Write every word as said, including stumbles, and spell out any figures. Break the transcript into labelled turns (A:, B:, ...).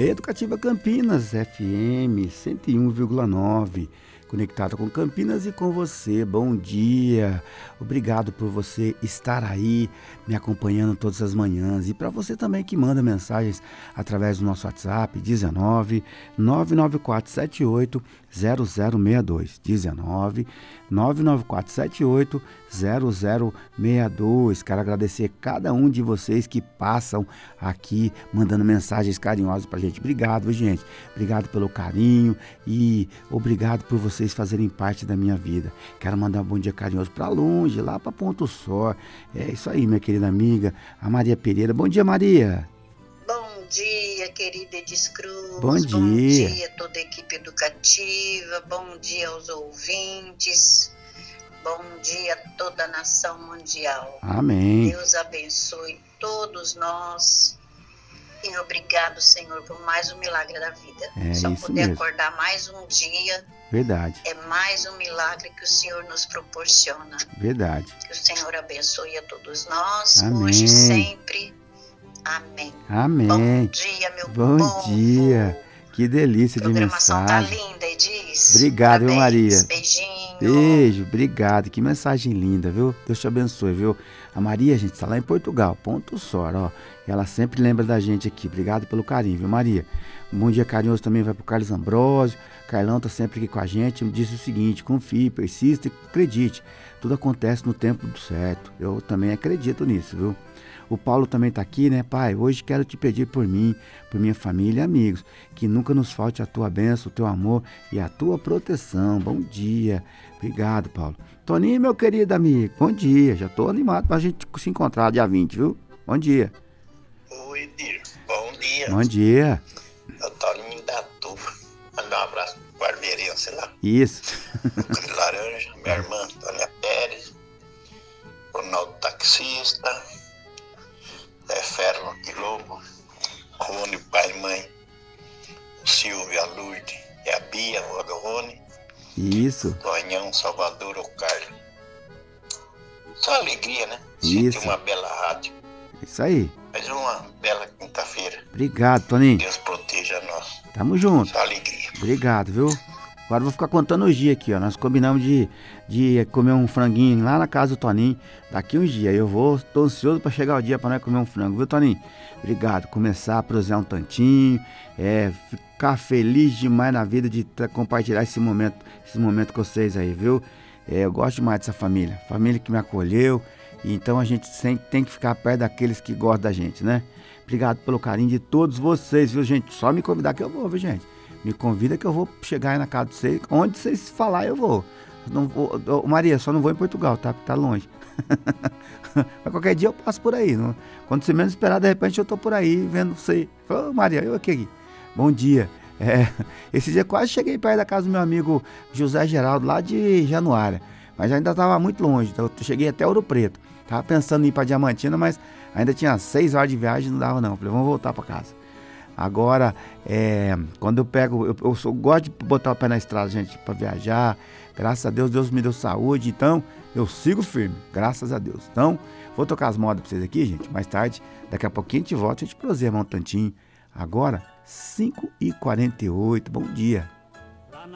A: Educativa Campinas, F M cento e um vírgula nove, conectada com Campinas e com você. Bom dia, obrigado por você estar aí me acompanhando todas as manhãs, e para você também que manda mensagens através do nosso WhatsApp, dezenove, nove nove quatro sete oito, zero zero seis dois, dezenove, nove nove quatro sete oito, zero zero seis dois. Quero agradecer cada um de vocês que passam aqui mandando mensagens carinhosas pra gente. Obrigado, gente. Obrigado pelo carinho e obrigado por vocês fazerem parte da minha vida. Quero mandar um bom dia carinhoso pra longe, lá pra Ponto Sor. É isso aí, minha querida amiga, a Maria Pereira. Bom dia, Maria.
B: Bom dia, querida Edis Cruz.
A: Bom dia.
B: Bom dia a toda a equipe educativa. Bom dia aos ouvintes. Bom dia a toda a nação mundial.
A: Amém.
B: Deus abençoe todos nós. E obrigado, Senhor, por mais um milagre da vida.
A: É
B: Só
A: isso
B: poder
A: mesmo.
B: acordar mais um dia.
A: Verdade.
B: É mais um milagre que o Senhor nos proporciona.
A: Verdade.
B: Que o Senhor abençoe a todos nós,
A: Amém.
B: hoje e sempre. Amém.
A: Amém.
B: Bom dia, meu
A: Bom
B: povo.
A: dia. Que delícia de
B: Programação tá
A: mensagem.
B: linda, Edis.
A: Obrigado, viu,
B: Parabéns,
A: Maria?
B: Beijinho.
A: Beijo, obrigado. Que mensagem linda, viu? Deus te abençoe, viu? A Maria, gente, está lá em Portugal, Ponto Sor, ó. E ela sempre lembra da gente aqui. Obrigado pelo carinho, viu, Maria? Um bom dia carinhoso também vai pro Carlos Ambrósio. Carlão tá sempre aqui com a gente. Me disse o seguinte: confie, persista e acredite. Tudo acontece no tempo certo. Eu também acredito nisso, viu? O Paulo também está aqui, né, pai? Hoje quero te pedir por mim, por minha família e amigos, que nunca nos falte a tua bênção, o teu amor e a tua proteção. Bom dia. Obrigado, Paulo. Toninho, meu querido amigo, bom dia. Já estou animado para a gente se encontrar dia vinte, viu? Bom dia.
C: Oi, Dir. Bom dia.
A: Bom dia.
C: Eu tô em Indatu. Mandar um abraço pro Barbeirão, sei lá.
A: Isso.
C: Lucas de Laranja, minha irmã Antônia Pérez, Ronaldo Taxista, é Ferro de Lobo, Rony, pai e mãe, o Silvio, a Lourdes e a Bia, o do Rony,
A: Isso.
C: Tonhão, Salvador, o Carlos. Só alegria, né?
A: Isso.
C: Sentir uma bela rádio.
A: Isso aí.
C: Mais uma bela quinta-feira.
A: Obrigado, Toninho.
C: Deus proteja nós.
A: Tamo junto.
C: Só alegria.
A: Obrigado, viu? Agora eu vou ficar contando os dias aqui, ó. Nós combinamos de, de comer um franguinho lá na casa do Toninho daqui uns dias. Eu vou, tô ansioso para chegar o dia para nós comer um frango, viu, Toninho? Obrigado. Começar a prosear um tantinho, é, ficar feliz demais na vida de tá, compartilhar esse momento, esse momento com vocês aí, viu? É, eu gosto demais dessa família, família que me acolheu, e então a gente sempre tem que ficar perto daqueles que gostam da gente, né? Obrigado pelo carinho de todos vocês, viu, gente? Só me convidar que eu vou, viu, gente? Me convida que eu vou chegar aí na casa de vocês. Onde vocês falar, eu vou. Não vou oh, Maria, só não vou em Portugal, tá? Porque tá longe. Mas qualquer dia eu passo por aí. Não? Quando você menos esperar, de repente eu tô por aí vendo você. Ô, oh, Maria, eu aqui, aqui. Bom dia. É, esse dia quase cheguei perto da casa do meu amigo José Geraldo, lá de Januária. Mas ainda tava muito longe. Então eu cheguei até Ouro Preto. Tava pensando em ir pra Diamantina, mas ainda tinha seis horas de viagem, não dava não. Falei, vamos voltar pra casa. Agora, é, quando eu pego, eu, eu, sou, eu gosto de botar o pé na estrada, gente, para viajar. Graças a Deus, Deus me deu saúde, então eu sigo firme, graças a Deus. Então, vou tocar as modas para vocês aqui, gente, mais tarde. Daqui a pouquinho a gente volta, a gente proseia um tantinho. Agora, cinco e quarenta e oito, bom dia.